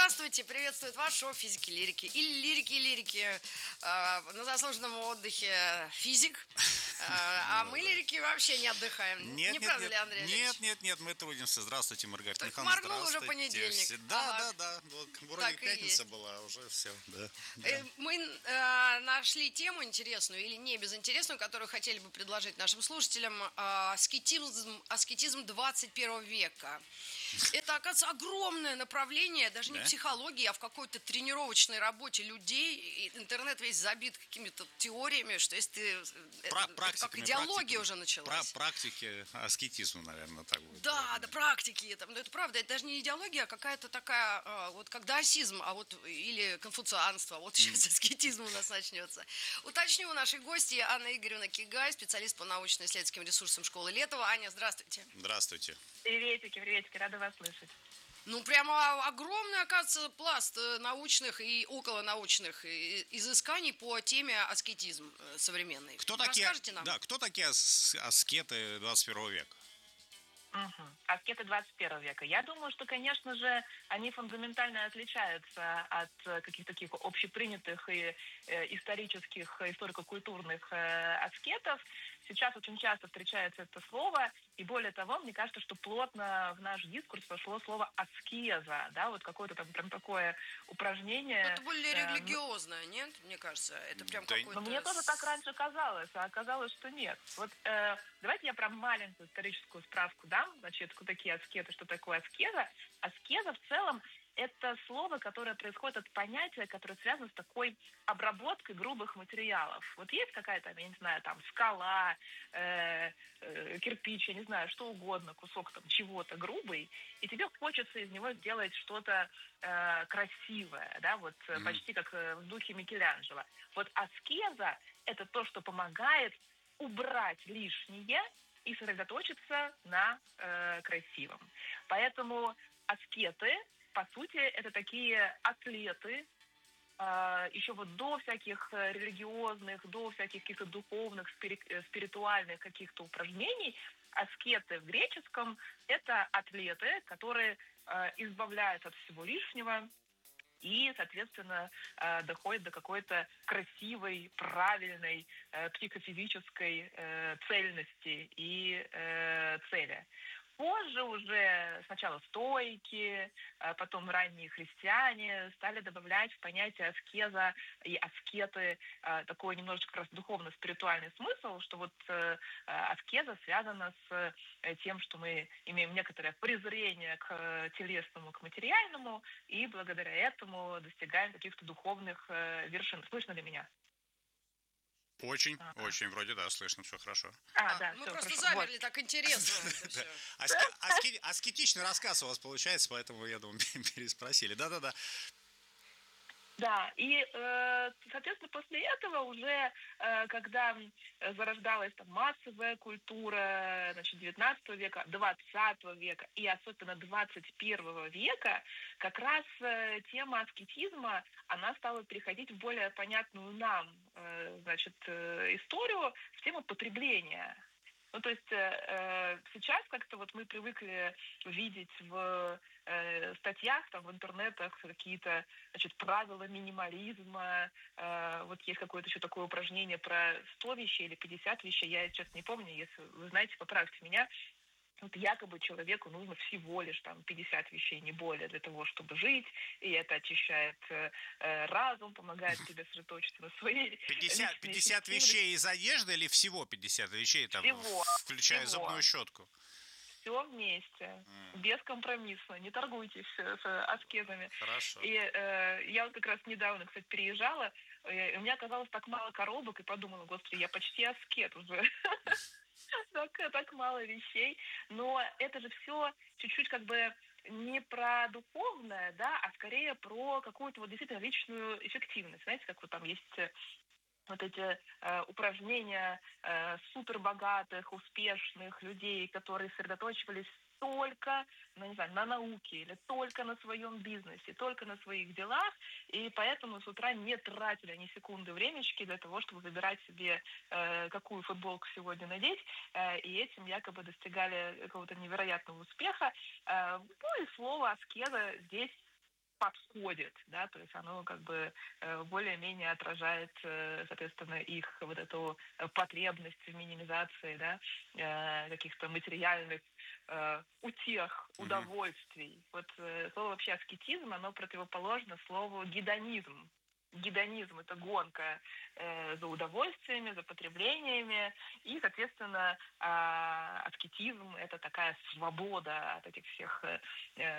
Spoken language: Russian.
Здравствуйте, приветствует вас шоу «Физики лирики». Или лирики лирики. На заслуженном отдыхе физик. А мы Да. лирики вообще не отдыхаем. Не Нет, нет, правда нет, ли, Андрей нет, Олегович? нет, нет, мы трудимся. Здравствуйте, Маргарита Только Михайловна, моргнул уже здравствуйте. понедельник. Да, Ага, да, да. Вот, вроде так и пятница есть. была, а уже все, да, да. Мы нашли тему интересную или не безинтересную, которую хотели бы предложить нашим слушателям. Аскетизм 21 века. Это, оказывается, огромное направление, даже не в Да? психологии, а в какой-то тренировочной работе людей. И интернет весь забит какими-то теориями, что если ты... Это как идеология уже началась. Практики аскетизма, наверное, так будет. Да, правильно. да, практики. Это правда, это даже не идеология, а какая-то такая, вот как даосизм, или конфуцианство. Вот сейчас аскетизм у нас начнется. Уточню у нашей гости Анна Игоревна Кигай, специалист по научно-исследовательским ресурсам школы Летова. Аня, здравствуйте. Здравствуйте. Приветики, приветики, рада вас слышать. Ну, прямо огромный, оказывается, пласт научных и околонаучных изысканий по теме аскетизм современный. Расскажите нам? Да, кто такие аскеты 21 века? Угу. Аскеты 21 века. Я думаю, что, конечно же, они фундаментально отличаются от каких-то таких общепринятых и исторических, историко-культурных аскетов. Сейчас очень часто встречается это слово, и более того, мне кажется, что плотно в наш дискурс вошло слово аскеза, да, вот какое-то там прям такое упражнение. Это более религиозное, нет? Мне кажется, это прям Да, какой-то... Но мне тоже так раньше казалось, а оказалось, что нет. Вот давайте я прям маленькую историческую справку дам. Значит, кто такие аскеты, что такое аскеза? Аскеза в целом это слово, которое происходит от понятия, которое связано с такой обработкой грубых материалов. Вот есть какая-то, я не знаю, там скала, кирпич, я не знаю, что угодно, кусок там чего-то грубый, и тебе хочется из него сделать что-то красивое, да, вот почти как в духе Микеланджело. Вот аскеза – это то, что помогает убрать лишнее и сосредоточиться на красивом. Поэтому аскеты, по сути, это такие атлеты, еще вот до всяких религиозных, до всяких каких-то духовных, спиритуальных каких-то упражнений, аскеты в греческом – это атлеты, которые избавляются от всего лишнего и, соответственно, доходят до какой-то красивой, правильной психофизической цельности и цели. Позже уже сначала стоики, потом ранние христиане стали добавлять в понятие аскеза и аскеты такой немножечко как раз духовно-спиритуальный смысл, что вот аскеза связана с тем, что мы имеем некоторое презрение к телесному, к материальному, и благодаря этому достигаем каких-то духовных вершин. Слышно ли меня? Очень, очень, вроде да, слышно, все хорошо. Да, мы все, просто хорошо. замерли, так интересно это все. Аскетичный рассказ у вас получается, поэтому, я думаю, переспросили. Да-да-да. Да, и, соответственно, после этого уже, когда зарождалась там массовая культура, значит, 19 века, 20 века и особенно 21 века, как раз тема аскетизма, она стала переходить в более понятную нам, значит, историю, в тему потребления. Ну, то есть сейчас как-то вот мы привыкли видеть в статьях, там, в интернетах какие-то, значит, правила минимализма. Вот есть какое-то еще такое упражнение про 100 вещей или 50 вещей, я, честно, не помню, если вы знаете, поправьте меня. Вот якобы человеку нужно всего лишь там 50 вещей, не более, для того, чтобы жить, и это очищает разум, помогает тебе сосредоточиться на своей 50 вещей из одежды или всего 50 вещей, там, включая зубную щетку? Все вместе, бескомпромиссно, не торгуйтесь с аскезами. Хорошо. И я вот как раз недавно, кстати, переезжала, и у меня оказалось так мало коробок, и подумала, господи, я почти аскет уже. Так мало вещей, но это же все чуть-чуть как бы не про духовное, да, а скорее про какую-то вот действительно личную эффективность. Знаете, как вот там есть вот эти упражнения супербогатых, успешных людей, которые сосредоточивались только, ну, не знаю, на науке или только на своем бизнесе, только на своих делах, и поэтому с утра не тратили ни секунды времечки для того, чтобы выбирать себе, какую футболку сегодня надеть, и этим якобы достигали какого-то невероятного успеха. Ну и слово аскеза здесь подходит, да, то есть оно как бы более-менее отражает, соответственно, их вот эту потребность в минимизации, да, каких-то материальных утех, удовольствий. Вот слово вообще аскетизм, оно противоположно слову гедонизм. Гедонизм – это гонка за удовольствиями, за потреблениями, и, соответственно, аскетизм – это такая свобода от этих всех